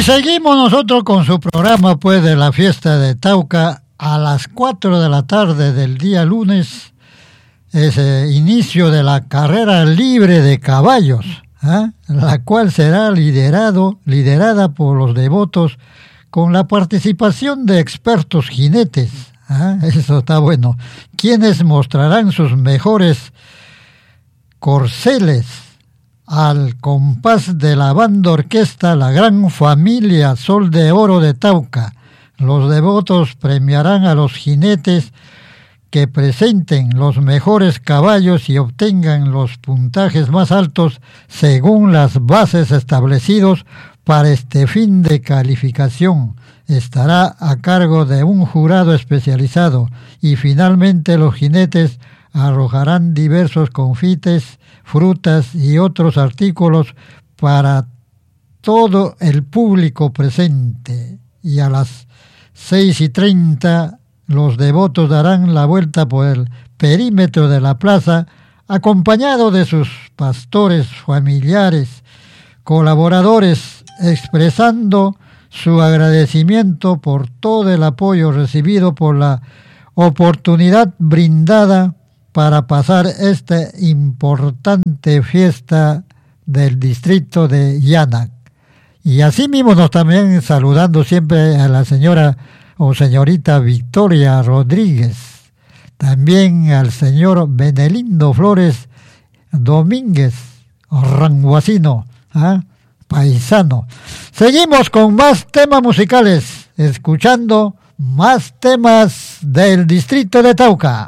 seguimos nosotros con su programa, pues, de la fiesta de Tauca a las 4 de la tarde del día lunes. Ese inicio de la carrera libre de caballos, la cual será liderada por los devotos con la participación de expertos jinetes. Eso está bueno. Quienes mostrarán sus mejores corceles al compás de la banda orquesta La Gran Familia Sol de Oro de Tauca. Los devotos premiarán a los jinetes que presenten los mejores caballos y obtengan los puntajes más altos según las bases establecidos para este fin de calificación. Estará a cargo de un jurado especializado y finalmente los jinetes arrojarán diversos confites, frutas y otros artículos para todo el público presente. Y a las 6:30 los devotos darán la vuelta por el perímetro de la plaza, acompañado de sus pastores, familiares, colaboradores, expresando su agradecimiento por todo el apoyo recibido, por la oportunidad brindada para pasar esta importante fiesta del distrito de Llanac. Y así mismo nos también saludando siempre a la señora o señorita Victoria Rodríguez, también al señor Benelindo Flores Domínguez, ranguacino, paisano. Seguimos con más temas musicales, escuchando más temas del distrito de Tauca.